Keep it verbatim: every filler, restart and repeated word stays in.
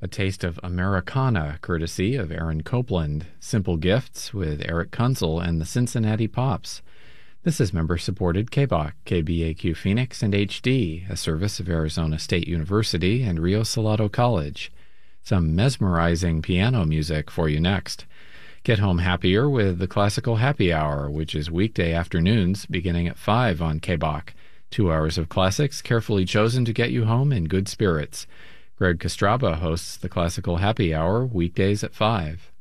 A taste of Americana, courtesy of Aaron Copeland. Simple Gifts with Eric Kunzel and the Cincinnati Pops. This is member-supported K B O C, K B A Q Phoenix, and H D, a service of Arizona State University and Rio Salado College. Some mesmerizing piano music for you next. Get home happier with the Classical Happy Hour, which is weekday afternoons beginning at five on K B O C. Two hours of classics carefully chosen to get you home in good spirits. Greg Kostraba hosts the Classical Happy Hour weekdays at five.